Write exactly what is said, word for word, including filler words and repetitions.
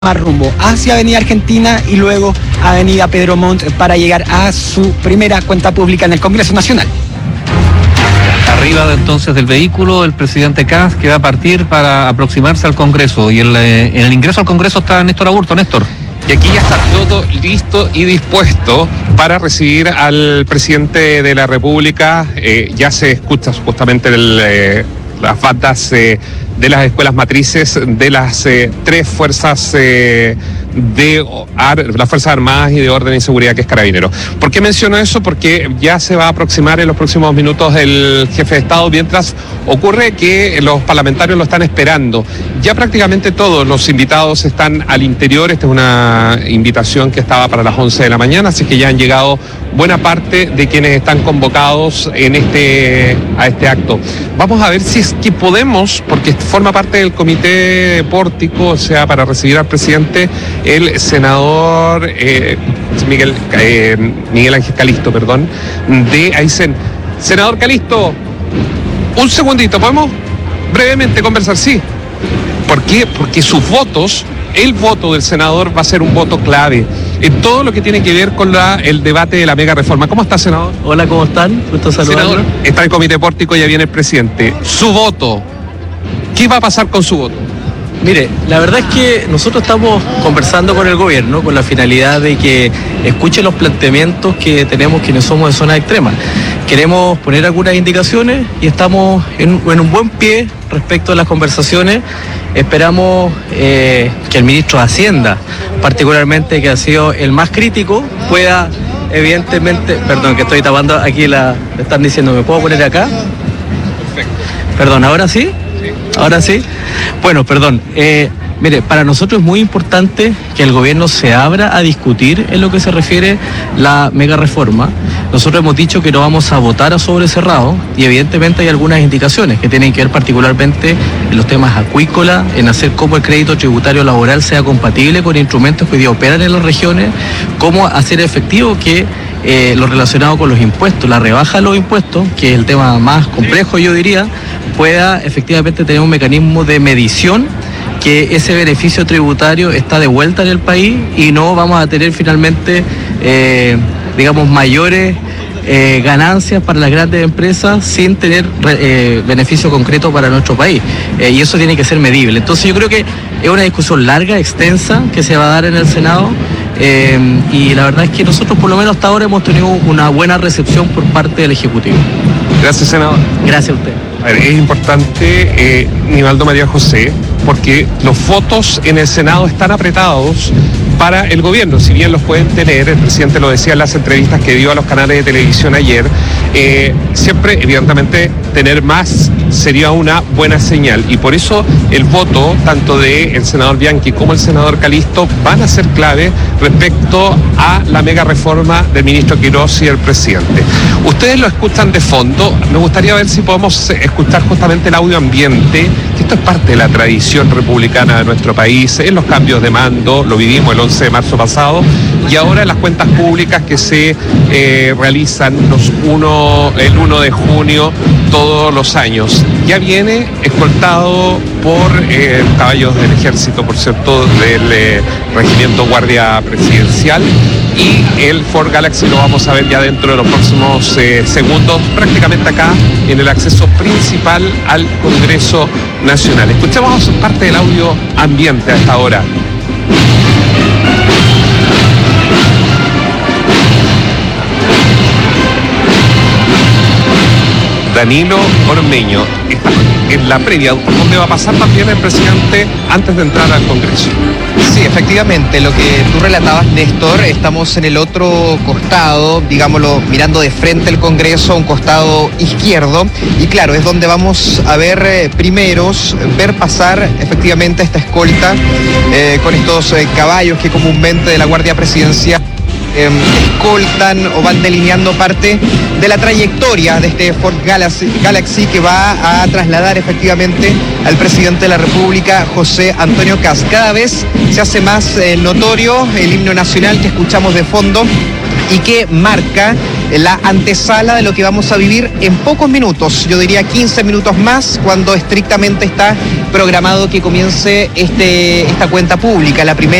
rumbo hacia Avenida Argentina y luego Avenida Pedro Montt para llegar a su primera cuenta pública en el Congreso Nacional. Arriba de, entonces del vehículo el presidente Kast, que va a partir para aproximarse al Congreso, y el, eh, en el ingreso al Congreso está Néstor Aburto. Néstor. Y aquí ya está todo listo y dispuesto para recibir al presidente de la República. Eh, ya se escucha supuestamente el, eh, las bandas eh, de las escuelas matrices de las eh, tres fuerzas eh, de ar, las Fuerzas Armadas y de Orden y Seguridad, que es Carabineros. ¿Por qué menciono eso? Porque ya se va a aproximar en los próximos minutos el jefe de Estado, mientras ocurre que los parlamentarios lo están esperando. Ya prácticamente todos los invitados están al interior. Esta es una invitación que estaba para las once de la mañana, así que ya han llegado buena parte de quienes están convocados en este, a este acto. Vamos a ver si es que podemos, porque forma parte del comité pórtico, o sea, para recibir al presidente, el senador eh, Miguel, eh, Miguel Ángel Calisto, perdón, de Aysén. Senador Calisto, un segundito, ¿podemos brevemente conversar? Sí. ¿Por qué? Porque sus votos, el voto del senador va a ser un voto clave en todo lo que tiene que ver con la, el debate de la mega reforma. ¿Cómo está, senador? Hola, ¿cómo están? Gusto saludarlo. Senador, está el comité pórtico, ya viene el presidente. Su voto, ¿qué va a pasar con su voto? Mire, la verdad es que nosotros estamos conversando con el gobierno con la finalidad de que escuche los planteamientos que tenemos quienes somos de zona extrema. Queremos poner algunas indicaciones y estamos en, en un buen pie respecto a las conversaciones. Esperamos eh, que el ministro de Hacienda, particularmente, que ha sido el más crítico, pueda evidentemente... Perdón, que estoy tapando aquí la... Me están diciendo, ¿me puedo poner acá? Perfecto. Perdón, ¿ahora sí? Ahora sí. Bueno, perdón. Eh, mire, para nosotros es muy importante que el gobierno se abra a discutir en lo que se refiere la mega reforma. Nosotros hemos dicho que no vamos a votar a sobre cerrado y evidentemente hay algunas indicaciones que tienen que ver particularmente en los temas acuícolas, en hacer cómo el crédito tributario laboral sea compatible con instrumentos que hoy día operan en las regiones, cómo hacer efectivo que Eh, lo relacionado con los impuestos, la rebaja de los impuestos, que es el tema más complejo, yo diría, pueda efectivamente tener un mecanismo de medición, que ese beneficio tributario está de vuelta en el país y no vamos a tener finalmente, eh, digamos, mayores eh, ganancias para las grandes empresas sin tener eh, beneficio concreto para nuestro país. Eh, y eso tiene que ser medible. Entonces yo creo que es una discusión larga, extensa, que se va a dar en el Senado. Eh, y la verdad es que nosotros por lo menos hasta ahora hemos tenido una buena recepción por parte del Ejecutivo. Gracias, senador. Gracias a usted. A ver, es importante, eh, Nivaldo María José, porque los votos en el Senado están apretados para el gobierno. Si bien los pueden tener, el presidente lo decía en las entrevistas que dio a los canales de televisión ayer, eh, siempre, evidentemente, tener más sería una buena señal. Y por eso el voto, tanto del senador Bianchi como el senador Calisto, van a ser clave respecto a la mega reforma del ministro Quirós y el presidente. Ustedes lo escuchan de fondo. Me gustaría ver si podemos escuchar justamente el audio ambiente, que esto es parte de la tradición republicana de nuestro país, en los cambios de mando, lo vivimos el once de marzo pasado, y ahora en las cuentas públicas que se eh, realizan los uno, el uno de junio todos los años. Ya viene escoltado por eh, caballos del ejército, por cierto, del eh, regimiento Guardia Presidencial, y el Ford Galaxy lo vamos a ver ya dentro de los próximos eh, segundos, prácticamente acá en el acceso principal al Congreso Nacional. Escuchemos parte del audio ambiente a esta hora. Danilo Ormeño está en la previa, donde va a pasar también el presidente antes de entrar al Congreso. Sí, efectivamente, lo que tú relatabas, Néstor, estamos en el otro costado, digámoslo, mirando de frente al Congreso, un costado izquierdo, y claro, es donde vamos a ver eh, primeros, ver pasar efectivamente esta escolta eh, con estos eh, caballos que comúnmente de la Guardia Presidencial Eh, escoltan o van delineando parte de la trayectoria de este Ford Galaxy, Galaxy que va a trasladar efectivamente al presidente de la República, José Antonio Kast. Cada vez se hace más eh, notorio el himno nacional que escuchamos de fondo y que marca la antesala de lo que vamos a vivir en pocos minutos, yo diría quince minutos más, cuando estrictamente está programado que comience este, esta cuenta pública, la primera